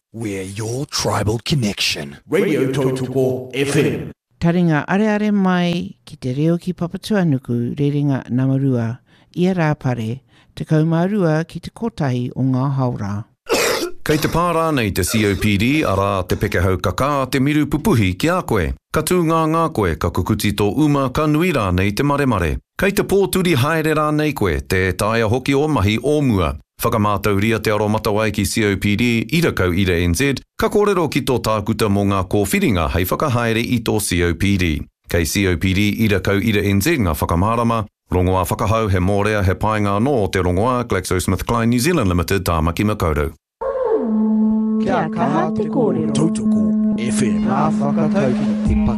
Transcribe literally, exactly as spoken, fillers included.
We're your tribal connection. Radio Tautoko F M. Taringa are are mai ki te reo ki Papatuanuku rerenga Namarua i a rāpare te kaumarua ki te kotahi o ngā haura. Kei te pārā nei te C O P D ara te pekehau kaka te miru pupuhi ki a koe. Ka tū ngā ngā koe ka kukuti tō uma ka nui rā nei te maremare. Kei te pōturi haere rā nei koe te taia hoki o mahi o mua. Whakamātauria te aro matawai ki C O P D i rakau i re N Z, ka kōrero ki tō tākuta mō ngā kōwhiringa hei whakahaere i tō C O P D. Kei C O P D i rakau i re N Z ngā whakamārama, rongoā whakahau he mōrea he painga no te rongoā GlaxoSmithKline New Zealand Limited tāmaki makaurau. Kia kaha te kōrero. Tautoko F M. Nā whakatau ki te